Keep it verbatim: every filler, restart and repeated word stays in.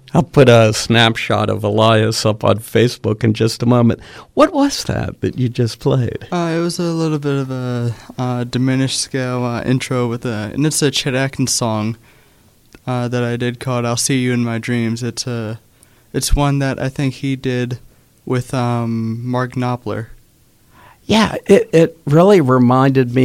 I'll put a snapshot of Elias up on Facebook in just a moment. What was that that you just played? Uh, it was a little bit of a uh, diminished scale uh, intro with a, and it's a Chet Atkins song uh, that I did called "I'll See You in My Dreams." It's a, it's one that I think he did with um, Mark Knopfler. Yeah, it, it really reminded me